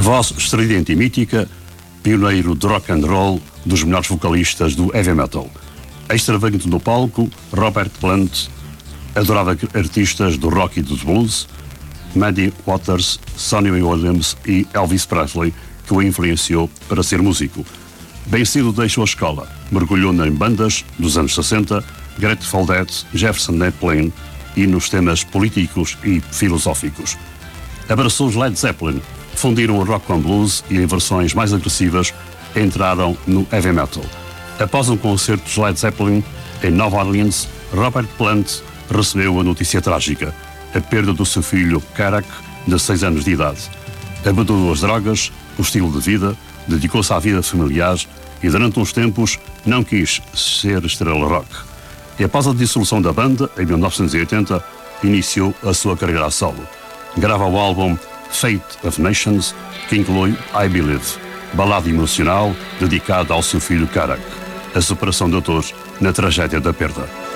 Voz estridente e mítica, pioneiro de rock and roll, dos melhores vocalistas do heavy metal. Extravagante no palco, Robert Plant adorava artistas do rock e do blues, Muddy Waters, Sonny Williams e Elvis Presley, que o influenciou para ser músico. Bem cedo deixou a escola, mergulhou em bandas dos anos 60, Grateful Dead, Jefferson Airplane e nos temas políticos e filosóficos. Abraçou os Led Zeppelin, fundiram o rock com blues e em versões mais agressivas entraram no heavy metal. Após um concerto dos Led Zeppelin em Nova Orleans, Robert Plant recebeu a notícia trágica: a perda do seu filho Karak, de 6 anos de idade. Abandonou as drogas, o estilo de vida, dedicou-se à vida familiar e durante uns tempos não quis ser estrela rock. E após a dissolução da banda, em 1980, iniciou a sua carreira a solo. Grava o álbum Fate of Nations, que inclui I Believe, balada emocional dedicada ao seu filho Karak, a superação do autor na tragédia da perda.